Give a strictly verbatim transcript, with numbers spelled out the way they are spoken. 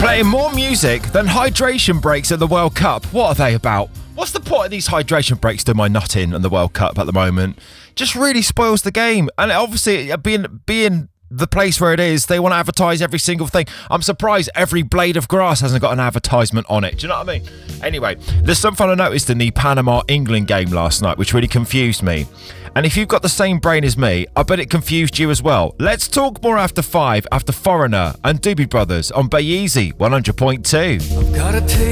Playing more music than hydration breaks at the World Cup. What are they about? What's the point of these hydration breaks doing my nut in on the World Cup at the moment? Just really spoils the game. And obviously, being being the place where it is, they want to advertise every single thing. I'm surprised every blade of grass hasn't got an advertisement on it. Do you know what I mean? Anyway, there's something I noticed in the Panama-England game last night which really confused me. And if you've got the same brain as me, I bet it confused you as well. Let's talk more after five, after Foreigner and Doobie Brothers on Bay Easy one hundred point two.